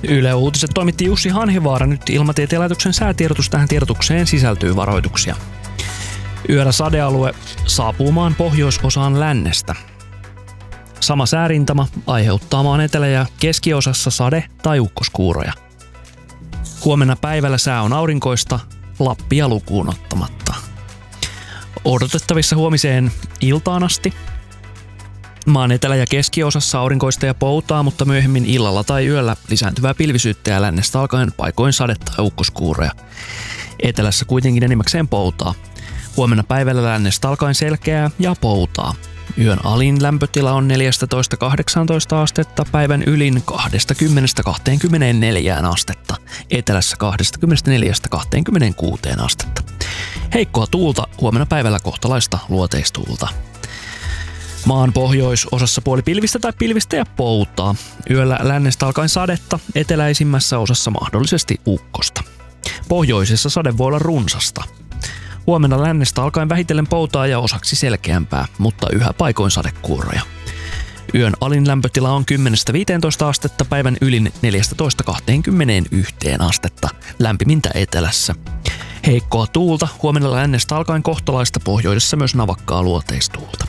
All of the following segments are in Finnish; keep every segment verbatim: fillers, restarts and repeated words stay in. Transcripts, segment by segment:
Yle Uutiset toimitti Jussi Hanhivaara. Nyt Ilmatieteen laitoksen säätiedotus. Tähän tiedotukseen sisältyy varoituksia. Yöllä sadealue saapuu maan pohjoisosaan lännestä. Sama säärintama aiheuttaa maan etelä- ja keskiosassa sade- tai ukkoskuuroja. Huomenna päivällä sää on aurinkoista, Lappia lukuun ottamatta. Odotettavissa huomiseen iltaan asti. Maan etelä- ja keskiosassa aurinkoista ja poutaa, mutta myöhemmin illalla tai yöllä lisääntyvää pilvisyyttä ja lännestä alkaen paikoin sadetta ja ukkoskuuroja. Etelässä kuitenkin enimmäkseen poutaa. Huomenna päivällä lännestä alkaen selkeää ja poutaa. Yön alin lämpötila on neljätoista kahdeksantoista astetta, päivän ylin kaksikymmentä kaksikymmentäneljä astetta, etelässä kaksikymmentäneljä kaksikymmentäkuusi astetta. Heikkoa tuulta, huomenna päivällä kohtalaista luoteistuulta. Maan pohjoisosassa puoli pilvistä tai pilvistä ja poutaa. Yöllä lännestä alkaen sadetta, eteläisimmässä osassa mahdollisesti ukkosta. Pohjoisessa sade voi olla runsasta. Huomenna lännestä alkaen vähitellen poutaa ja osaksi selkeämpää, mutta yhä paikoin sadekuuroja. Yön alin lämpötila on kymmenestä viiteentoista astetta, päivän ylin neljätoista kaksikymmentäyksi astetta, lämpimintä etelässä. Heikkoa tuulta, huomenna lännestä alkaen kohtalaista, pohjoisessa myös navakkaa luoteistuulta.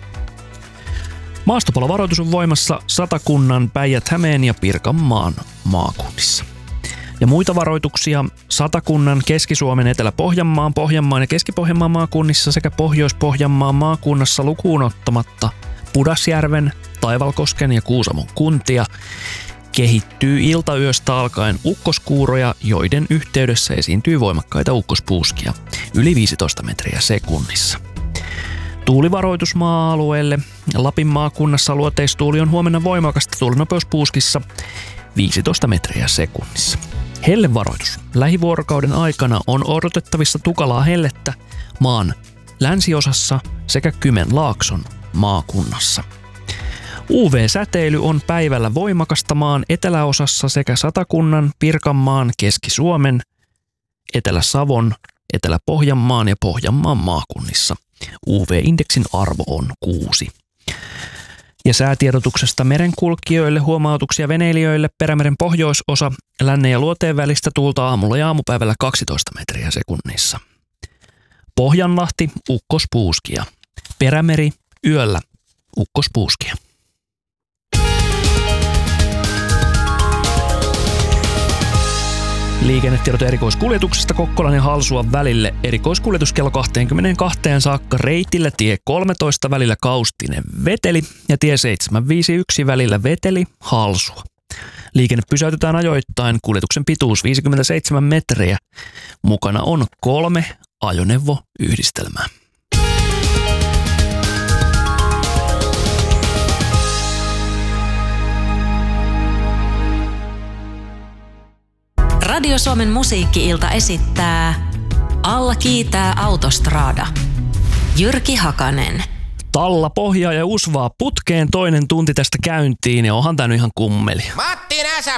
Maastopalovaroitus on voimassa Satakunnan, Päijät-Hämeen ja Pirkanmaan maakunnissa. Ja muita varoituksia Satakunnan, Keski-Suomen, Etelä-Pohjanmaan, Pohjanmaan ja Keski-Pohjanmaan maakunnissa sekä Pohjois-Pohjanmaan maakunnassa lukuun ottamatta Pudasjärven, Taivalkosken ja Kuusamon kuntia kehittyy iltayöstä alkaen ukkoskuuroja, joiden yhteydessä esiintyy voimakkaita ukkospuuskia yli viisitoista metriä sekunnissa. Tuulivaroitus maa-alueelle. Lapin maakunnassa luoteistuuli on huomenna voimakasta, tuulinopeus puuskissa viisitoista metriä sekunnissa. Hellevaroitus. Lähivuorokauden aikana on odotettavissa tukalaa hellettä maan länsiosassa sekä Kymenlaakson maakunnassa. U V-säteily on päivällä voimakasta maan eteläosassa sekä Satakunnan, Pirkanmaan, Keski-Suomen, Etelä-Savon, Etelä-Pohjanmaan ja Pohjanmaan maakunnissa. U V-indeksin arvo on kuusi. Ja säätiedotuksesta merenkulkijoille, huomautuksia veneilijöille, Perämeren pohjoisosa, lännen ja luoteen välistä tuulta aamulla ja aamupäivällä kaksitoista metriä sekunnissa. Pohjanlahti, ukkospuuskia. Perämeri, yöllä, ukkospuuskia. Liikennetiedot erikoiskuljetuksesta Kokkolan ja Halsuan välille. Erikoiskuljetus kello kaksikymmentäkaksi saakka reitillä tie kolmetoista välillä Kaustinen Veteli ja tie seitsemänsataaviisikymmentäyksi välillä Veteli Halsua. Liikenne pysäytetään ajoittain, kuljetuksen pituus viisikymmentäseitsemän metriä. Mukana on kolme ajoneuvoyhdistelmää. Radio Suomen musiikki-ilta esittää Alla kiitää Autostrada. Jyrki Hakanen. Talla pohjaa ja usvaa putkeen, toinen tunti tästä käyntiin ja onhan tää nyt ihan kummeli. Matti Näsä